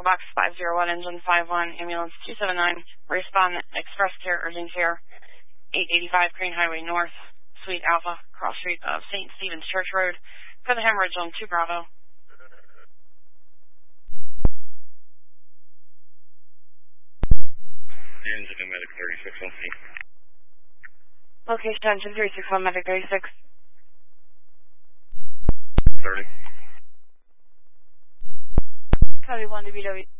Box 501, Engine 51, Ambulance 279, respond Express Care, Urgent Care, 885 Green Highway North, Suite Alpha, cross street of St. Stephen's Church Road, for the hemorrhage on 2 Bravo. Engine Medic 36, on scene. Location Engine 361, Medic 36. 30. Copy 1 to BW.